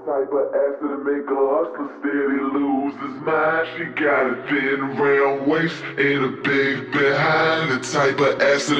type of ass that'll make a hustler steady lose his mind. She got a thin round waist and a big behind. The type of ass that